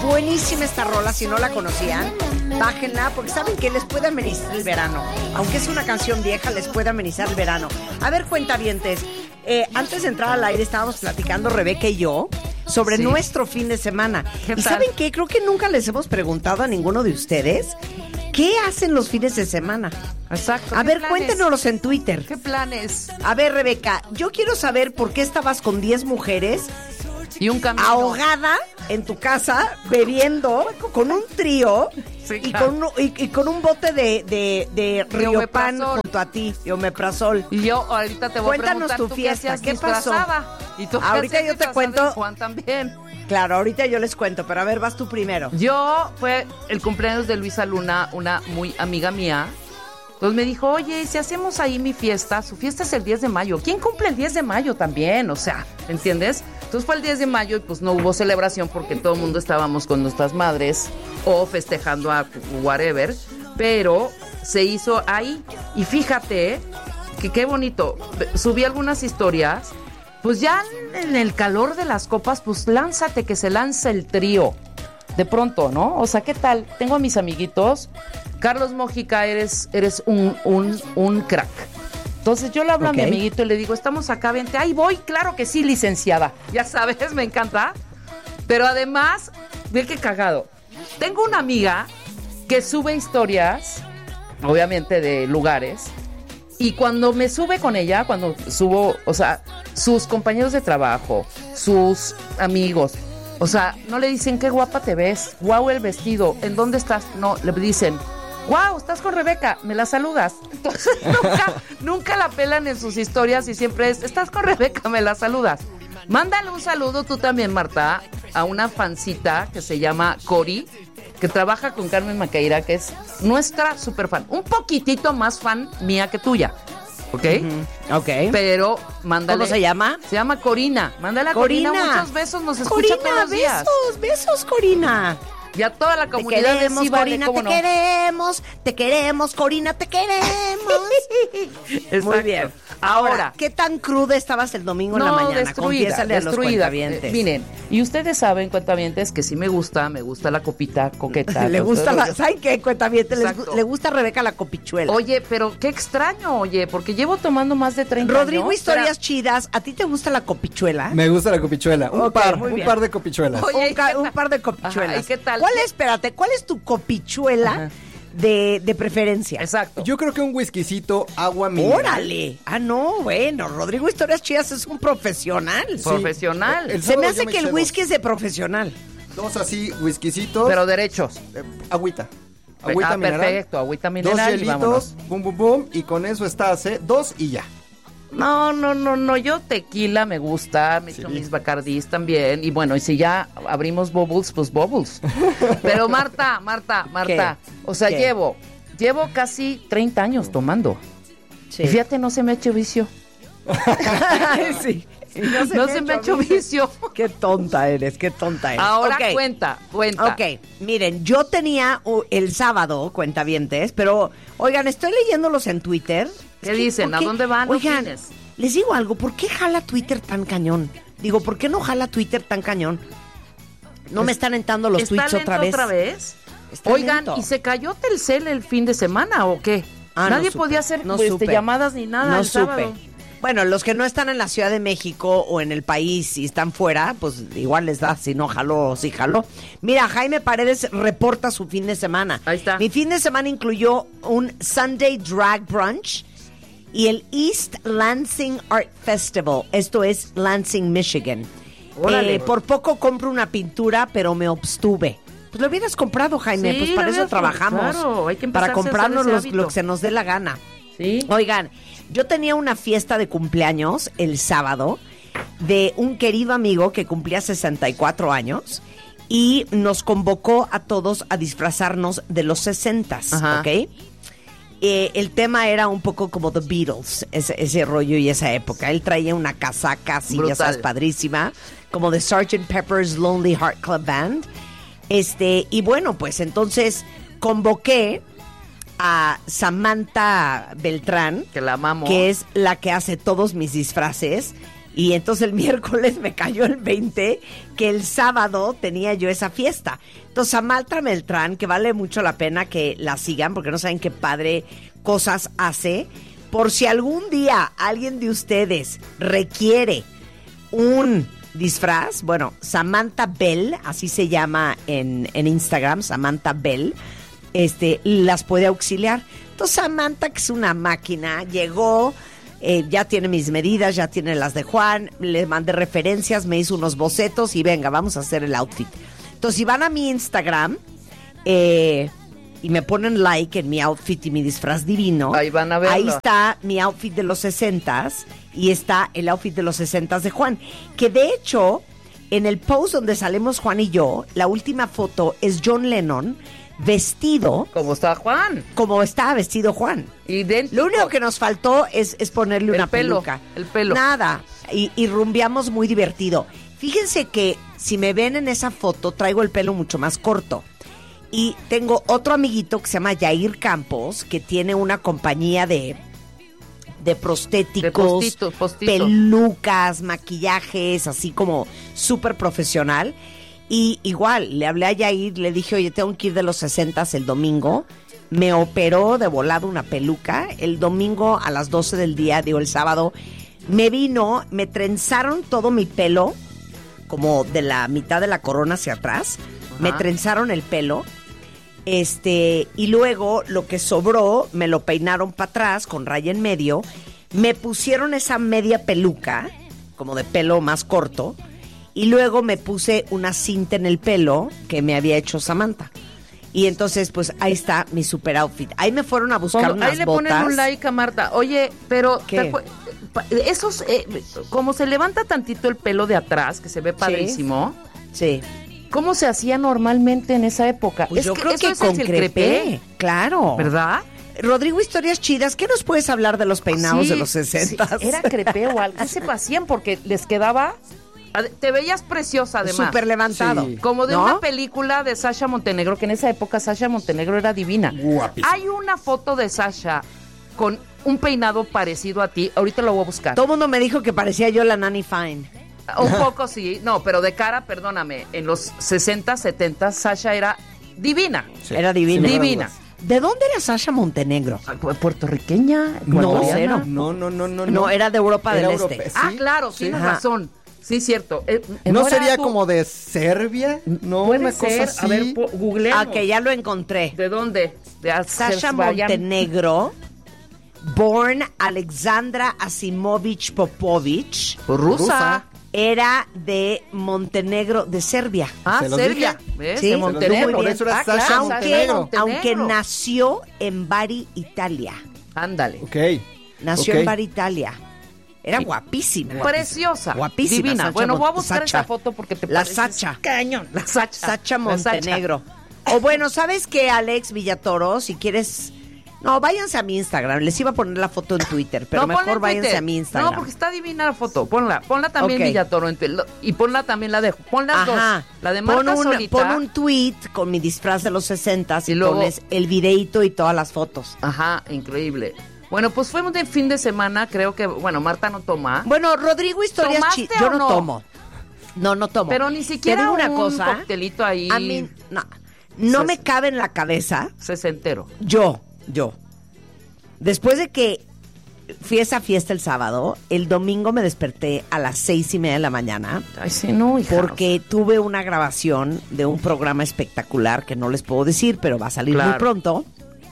Buenísima esta rola, si no la conocían, bájenla, porque saben que les puede amenizar el verano. Aunque es una canción vieja, les puede amenizar el verano. A ver, cuentavientes, antes de entrar al aire estábamos platicando Rebeca y yo sobre nuestro fin de semana. ¿Y saben qué? Creo que nunca les hemos preguntado a ninguno de ustedes qué hacen los fines de semana. Exacto. A ver, cuéntenos en Twitter. ¿Qué planes? A ver, Rebeca, yo quiero saber por qué estabas con 10 mujeres y un camino ahogada en tu casa, bebiendo, con un trío, sí, y con un bote de Riopan junto a ti, de omeprazol. Y yo ahorita te voy a preguntar, cuéntanos tu fiesta, ¿qué pasó? ¿Y tú ahorita yo te cuento. Juan también. Claro, ahorita yo les cuento, pero a ver, vas tú primero. Fue el cumpleaños de Luisa Luna, una muy amiga mía. Entonces me dijo, oye, si hacemos ahí mi fiesta, su fiesta es el 10 de mayo. ¿Quién cumple el 10 de mayo también? O sea, ¿entiendes? Entonces fue el 10 de mayo y pues no hubo celebración porque todo el mundo estábamos con nuestras madres o festejando a whatever, pero se hizo ahí. Y fíjate que qué bonito, subí algunas historias, pues ya en el calor de las copas, pues lánzate que se lanza el trío. De pronto, ¿no? O sea, ¿qué tal? Tengo a mis amiguitos. Carlos Mójica, eres un crack. Entonces yo le hablo a mi amiguito y le digo, estamos acá, vente. Ahí voy, claro que sí, licenciada. Ya sabes, me encanta. Pero además, ve qué cagado. Tengo una amiga que sube historias, obviamente de lugares, y cuando me sube con ella, cuando subo, o sea, sus compañeros de trabajo, sus amigos, o sea, no le dicen qué guapa te ves, guau el vestido, ¿en dónde estás? No, le dicen, guau, estás con Rebeca, me la saludas. Entonces nunca la pelan en sus historias y siempre es, estás con Rebeca, me la saludas. Mándale un saludo tú también, Marta, a una fancita que se llama Cori, que trabaja con Carmen Maqueira, que es nuestra super fan, un poquitito más fan mía que tuya. ¿Ok? Ok. Pero mándale. ¿Cómo se llama? Se llama Corina. Mándale a Corina muchos besos, nos escucha todos los días. Besos, Corina. Y a toda la comunidad de Cíbale, Corina, te queremos, Corina, te queremos. Muy bien. Ahora, ¿qué tan cruda estabas el domingo en la mañana? Confiésale a los cuentavientes. Miren, y ustedes saben, cuentavientes, que sí me gusta la copita coqueta. Le gusta ¿saben qué, cuentavientes? Le gusta a Rebeca la copichuela. Oye, pero qué extraño, porque llevo tomando más de 30 Rodrigo, años. Historias chidas, ¿a ti te gusta la copichuela? Me gusta la copichuela, un par de copichuelas. Oye, un par de copichuelas. Ajá, ¿y qué tal? ¿Cuál es tu copichuela de preferencia? Exacto. Yo creo que un whiskycito, agua mineral. ¡Órale! Ah, no, bueno, Rodrigo Historias Chidas es un profesional. Sí. Profesional. Se me hace que el whisky es de profesional. Dos así, whiskycitos. Pero derechos. Agüita mineral. Perfecto, agüita mineral. 2 hielitos, bum, bum, bum, y con eso estás, 2 y ya. No, yo tequila me gusta, me echo mis bacardís también, y bueno, y si ya abrimos bubbles, pues bubbles. Pero Marta, ¿Qué? o sea, ¿Qué? llevo casi 30 años tomando. Sí. Y fíjate, no se me ha hecho vicio. Sí. No se me ha hecho vicio. Qué tonta eres. Ahora cuenta. Ok, miren, yo tenía el sábado, cuentavientes, pero, oigan, estoy leyéndolos en Twitter. ¿Qué dicen? ¿A dónde van? Oigan, les digo algo, ¿por qué jala Twitter tan cañón? Digo, ¿por qué no jala Twitter tan cañón? No me están entrando los tweets otra vez. Oigan, ¿y se cayó Telcel el fin de semana o qué? Nadie podía hacer llamadas ni nada el sábado. Bueno, los que no están en la Ciudad de México o en el país y están fuera, pues igual les da, si no jaló o si jaló. Mira, Jaime Paredes reporta su fin de semana. Ahí está. Mi fin de semana incluyó un Sunday Drag Brunch y el East Lansing Art Festival. Esto es Lansing, Michigan. Por poco compro una pintura, pero me abstuve. Pues lo hubieras comprado, Jaime, pues para eso trabajamos. Claro, hay que para comprarnos lo que se nos dé la gana. Sí. Oigan, yo tenía una fiesta de cumpleaños el sábado de un querido amigo que cumplía 64 años y nos convocó a todos a disfrazarnos de los 60s, ¿ok? El tema era un poco como The Beatles, ese rollo y esa época. Él traía una casaca así, ya sabes, padrísima, como de Sgt. Pepper's Lonely Heart Club Band. Y bueno, pues entonces convoqué a Samantha Beltrán, que la amamos, que es la que hace todos mis disfraces, Y entonces el miércoles me cayó el 20 que el sábado tenía yo esa fiesta. Entonces Samantha Beltrán, que vale mucho la pena que la sigan porque no saben qué padre cosas hace. Por si algún día alguien de ustedes requiere un disfraz, bueno, Samantha Bell, así se llama en Instagram, Samantha Bell, las puede auxiliar. Entonces Samantha, que es una máquina, llegó, ya tiene mis medidas, ya tiene las de Juan, le mandé referencias, me hizo unos bocetos y venga, vamos a hacer el outfit. Entonces si van a mi Instagram y me ponen like en mi outfit y mi disfraz divino, ahí van a verlo. Ahí está mi outfit de los 60s y está el outfit de los 60s de Juan, que de hecho en el post donde salimos Juan y yo, la última foto es John Lennon vestido ¿Cómo está Juan? como estaba vestido Juan. Idéntico. Lo único que nos faltó es ponerle una peluca. El pelo. Nada. Y rumbeamos muy divertido. Fíjense que si me ven en esa foto, traigo el pelo mucho más corto. Y tengo otro amiguito que se llama Yair Campos, que tiene una compañía de prostéticos, De postizo. pelucas, maquillajes, así como súper profesional. Y igual, le hablé a Yair, le dije, oye, tengo que ir de los 60s el domingo. Me operó de volado una peluca. El domingo a las 12 del día, digo, el sábado, me trenzaron todo mi pelo, como de la mitad de la corona hacia atrás. Ajá. Me trenzaron el pelo. Y luego lo que sobró, me lo peinaron para atrás con raya en medio. Me pusieron esa media peluca, como de pelo más corto. Y luego me puse una cinta en el pelo que me había hecho Samantha. Y entonces, pues, ahí está mi super outfit. Ahí me fueron a buscar unas ahí le botas. ponen un like a Marta. Oye, pero ¿Qué? esos, como se levanta tantito el pelo de atrás, que se ve padrísimo, Sí. ¿cómo se hacía normalmente en esa época? Pues yo creo que eso con es el crepé. Claro. ¿Verdad? Rodrigo, historias chidas. ¿Qué nos puedes hablar de los peinados Sí, de los 60s? sí, era crepé o algo. ¿Qué se hacían? Porque les quedaba... Te veías preciosa, además. Súper levantado. Sí. Como de ¿no? una película de Sasha Montenegro, que en esa época Sasha Montenegro era divina. Guapísima. Hay una foto de Sasha con un peinado parecido a ti. Ahorita lo voy a buscar. Todo el mundo me dijo que parecía yo la Nanny Fine. Un poco sí. No, pero de cara, perdóname, en los 60, 70, Sasha era divina. Sí. Era divina. Sin lugar a Divina. dudas. ¿De dónde era Sasha Montenegro? ¿Puertorriqueña? No, ¿Ecuatoriana? cero. No. Era de Europa Era del Este. europea. Ah, Sí, claro, sí. tienes Ajá. razón. Sí, cierto. ¿No era sería tu- como de Serbia? No, Puede una ser. cosa así. A ver, googleemos. Ah, que ya lo encontré. ¿De dónde? De Sasha Azerbaiyán. Montenegro, born Alexandra Asimovich Popovich, Rusa. era de Montenegro, de Serbia. Ah, Se los Serbia. dije. ¿Ves? Sí, de se los Montenegro. dije, por eso era Ah, Sasha claro, Montenegro. Aunque nació en Bari, Italia. Ándale. Ok. Nació Ok. en Bari, Italia. Era guapísima. Preciosa. Guapísima. Divina. Sacha Bueno, voy a buscar Sacha. esa foto porque te La pareces Sacha. cañón. La Sacha. Sacha La Sacha. Montenegro. O bueno, ¿sabes qué, Alex Villatoro? Si quieres... No, váyanse a mi Instagram. Les iba a poner la foto en Twitter, pero No, ponla mejor en váyanse Twitter. a mi Instagram. No, porque está divina la foto. Ponla también Ok. Villatoro y ponla también la de. Pon las dos. La de Marta solita. Pon un tweet con mi disfraz de los 60s y Y luego- pones el videíto y todas las fotos. Ajá, increíble. Bueno, pues fue un fin de semana, creo que, bueno, Marta no toma. Bueno, Rodrigo, historias ¿Tomaste Yo o no no? tomo. No tomo. Pero ni Te siquiera digo una un cosa. coctelito ahí. A mí, no me cabe en la cabeza. Sesentero. Yo. Después de que fui a esa fiesta el sábado, el domingo me desperté a las 6:30 de la mañana. Ay, sí, no, hija. Porque tuve una grabación de un programa espectacular que no les puedo decir, pero va a salir muy Claro. pronto.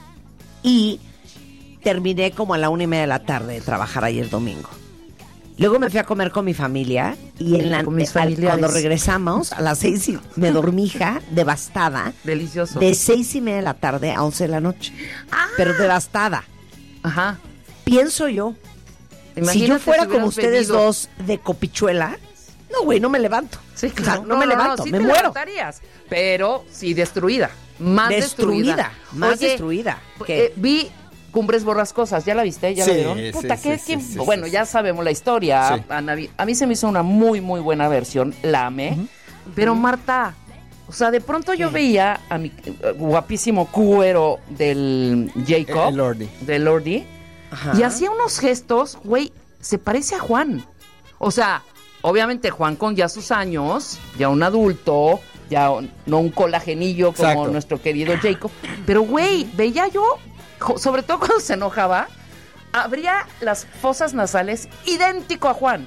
Y terminé como a la 1:30 de la tarde de trabajar ayer domingo. Luego me fui a comer con mi familia y Con mis familiares. cuando regresamos a las 6 me dormí, hija, devastada, Delicioso. de 6:30 de la tarde a 11 de la noche. Pero devastada. Ajá. Pienso yo, si Imagínate yo fuera si como hubieras ustedes bebido. dos de copichuela, no, güey, no me levanto. Sí, O sea, claro. no me levanto, sí me te muero. levantarías, pero sí destruida. Más destruida. Más Oye, destruida. ¿Qué? vi Cumbres Borrascosas, ¿ya la viste? ¿Ya Sí, la vieron? sí, Puta, sí, ¿qué? sí, ¿Quién? sí, Bueno, sí, ya sabemos la historia. Sí. A mí se me hizo una muy, muy buena versión, la amé. Pero Marta, o sea, de pronto yo veía a mi guapísimo cuero del Jacob, El Lordi. del Lordi, Ajá. y hacía unos gestos, güey, se parece a Juan. O sea, obviamente Juan con ya sus años, ya un adulto, ya no un colagenillo como Exacto. nuestro querido Jacob. Pero, güey, veía yo, sobre todo cuando se enojaba, abría las fosas nasales idéntico a Juan.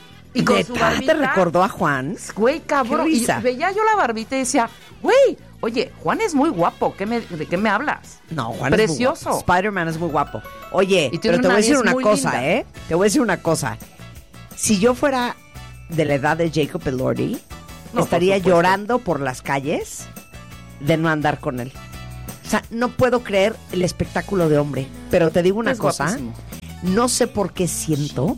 Y con su ¿Neta barbita. te recordó a Juan? Güey, cabrón. Qué Y risa. veía yo la barbita y decía, güey, oye, Juan es muy guapo. ¿De qué me hablas? No, Juan Precioso. es muy guapo. Spider-Man es muy guapo. Oye, Y tiene pero te voy a una decir nariz una muy cosa, linda. ¿eh? Te voy a decir una cosa. Si yo fuera de la edad de Jacob Elordi, No, estaría por supuesto. llorando por las calles de no andar con él. O sea, no puedo creer el espectáculo de hombre. Pero te digo una Es cosa, guapísimo. no sé por qué siento,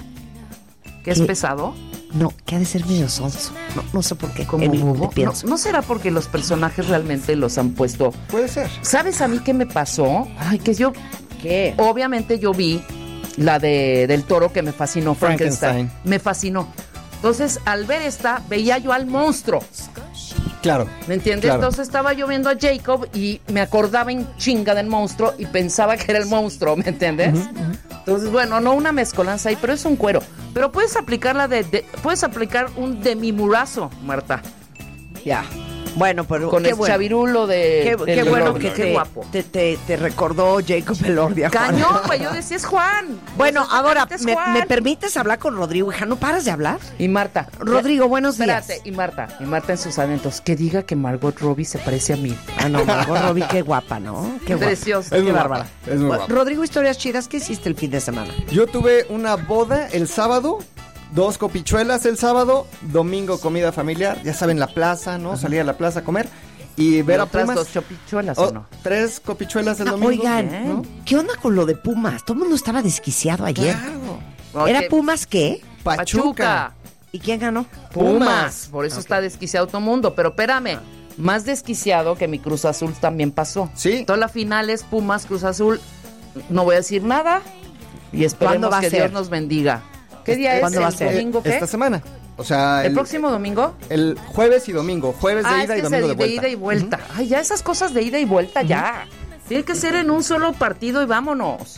¿Que es ¿Qué? pesado? no, que ha de ser medio sonso. No sé por qué. Como En mí, bobo. No, pienso. ¿no será porque los personajes realmente los han puesto? Puede ser. ¿Sabes a mí qué me pasó? Ay, que yo... ¿Qué? Obviamente yo vi la del toro que me fascinó, Frankenstein. Frankenstein. Me fascinó. Entonces, al ver esta, veía yo al monstruo. Claro. ¿Me entiendes? Claro. Entonces estaba yo viendo a Jacob y me acordaba en chinga del monstruo y pensaba que era el monstruo, ¿me entiendes? Entonces, bueno, no una mezcolanza ahí, pero es un cuero. Pero puedes aplicar puedes aplicar un demimurazo, Marta. Ya. Bueno, pero Con qué el bueno. chavirulo de... Qué del bueno Elordi. que Qué guapo. te recordó Jacob Elordi a Juan. Cañón, güey, yo decía, es Juan. Bueno, Entonces, ahora, es ¿me Juan. permites hablar con Rodrigo? Hija, ¿no paras de hablar? Y Marta. Rodrigo, buenos días. Espérate, y Marta en sus adentros, que diga que Margot Robbie se parece a mí. Ah, no, Margot Robbie, qué guapa, ¿no? Qué guapa. Preciosa. Es muy Qué guapa, bárbara. es muy guapa. Rodrigo, historias chidas, ¿qué hiciste el fin de semana? Yo tuve una boda el sábado, 2 copichuelas el sábado, domingo comida familiar, ya saben, la plaza, ¿no? Salir a la plaza a comer y ver a otras Pumas. 2 chopichuelas, Oh, ¿o no? 3 copichuelas el Ah, domingo. oigan, ¿no? ¿qué onda con lo de Pumas? Todo el mundo estaba desquiciado ayer. Claro. ¿Era Oye, Pumas qué? Pachuca. ¿Y quién ganó? Pumas. Por eso está desquiciado todo el mundo. Pero espérame, más desquiciado que mi Cruz Azul también pasó. Sí. Toda la final es Pumas, Cruz Azul. No voy a decir nada. Y esperemos ¿Cuándo va a que ser? Dios nos bendiga. ¿Qué día es? ¿Cuándo va a ¿El ser? domingo qué? Esta semana. O sea, ¿El próximo domingo? el jueves y domingo. Jueves de Ah, ida es y que es domingo de de vuelta. ida y vuelta. Ay, ya esas cosas de ida y vuelta, ya. Tiene que ser en un solo partido y vámonos.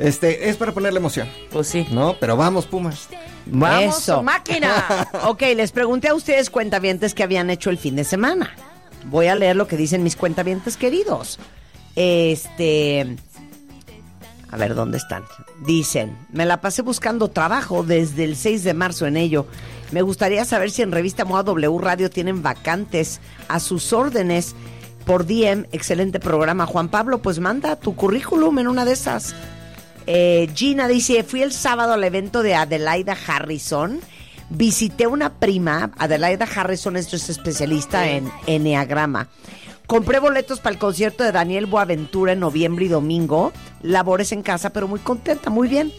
Es para ponerle emoción, Pues sí. ¿no? Pero vamos, Pumas. ¡Vamos, Eso. máquina! Ok, les pregunté a ustedes, cuentavientes, qué habían hecho el fin de semana. Voy a leer lo que dicen mis cuentavientes queridos. A ver, ¿dónde están? Dicen, me la pasé buscando trabajo desde el 6 de marzo en ello. Me gustaría saber si en Revista MOA W Radio tienen vacantes a sus órdenes por DM. Excelente programa. Juan Pablo, pues manda tu currículum en una de esas. Gina dice, fui el sábado al evento de Adelaida Harrison. Visité una prima. Adelaida Harrison es especialista en enneagrama. Compré boletos para el concierto de Daniel Boaventura en noviembre y domingo. Labores en casa, pero muy contenta, muy bien.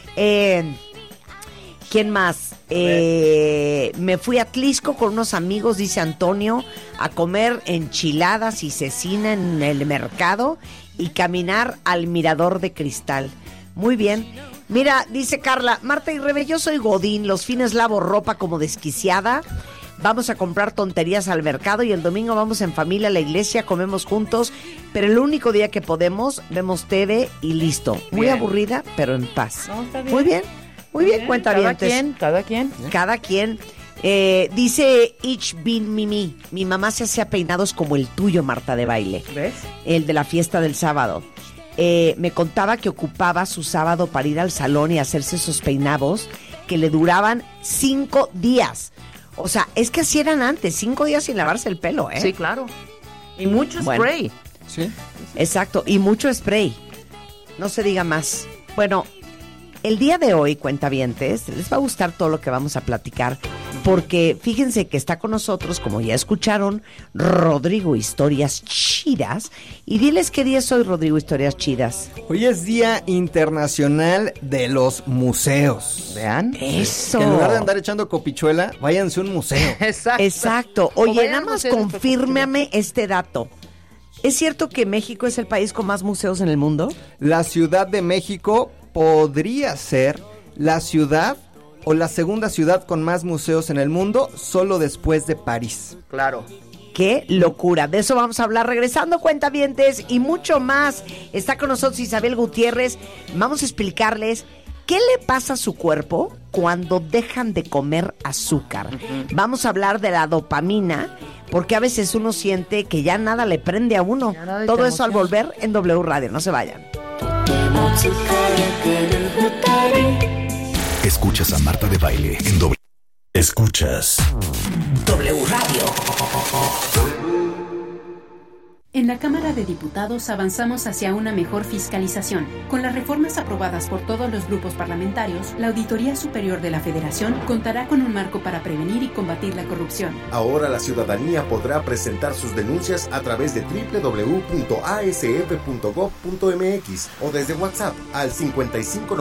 ¿Quién más? Me fui a Tlisco con unos amigos, dice Antonio, a comer enchiladas y cecina en el mercado y caminar al mirador de cristal. Muy bien. Mira, dice Carla, Marta y Rebe, yo soy godín, los fines lavo ropa como desquiciada. Vamos a comprar tonterías al mercado y el domingo vamos en familia a la iglesia, comemos juntos, pero el único día que podemos, vemos TV y listo. Muy Bien. aburrida, pero en paz. No, está bien. Muy bien, cuentavientes. Cada quien. Cada quien. Dice Ich bin Mimi, mi mamá se hacía peinados como el tuyo, Marta de baile. ¿Ves? El de la fiesta del sábado. Me contaba que ocupaba su sábado para ir al salón y hacerse esos peinados que le duraban 5 días. O sea, es que así eran antes, 5 días sin lavarse el pelo, ¿eh? Sí, claro. Y mucho Bueno. spray. Sí. Exacto, y mucho spray. No se diga más. Bueno, el día de hoy, cuentavientes, les va a gustar todo lo que vamos a platicar, porque fíjense que está con nosotros, como ya escucharon, Rodrigo Historias Chidas. Y diles qué día es hoy, Rodrigo Historias Chidas. Hoy es Día Internacional de los Museos. Vean. Eso. Que en lugar de andar echando copichuela, váyanse a un museo. Exacto. Exacto. O Oye, vayan nada al más museo de confírmame este dato. ¿Es cierto que México es el país con más museos en el mundo? La Ciudad de México podría ser la ciudad o la segunda ciudad con más museos en el mundo, solo después de París. Claro. ¡Qué locura! De eso vamos a hablar regresando, cuentavientes, y mucho más. Está con nosotros Isabel Gutiérrez. Vamos a explicarles ¿Qué le pasa a su cuerpo cuando dejan de comer azúcar? Vamos a hablar de la dopamina, porque a veces uno siente que ya nada le prende a uno. Todo eso al volver en W Radio. No se vayan. Escuchas a Marta de Baile en W. Escuchas W Radio. En la Cámara de Diputados avanzamos hacia una mejor fiscalización. Con las reformas aprobadas por todos los grupos parlamentarios, la Auditoría Superior de la Federación contará con un marco para prevenir y combatir la corrupción. Ahora la ciudadanía podrá presentar sus denuncias a través de www.asf.gov.mx o desde WhatsApp al 55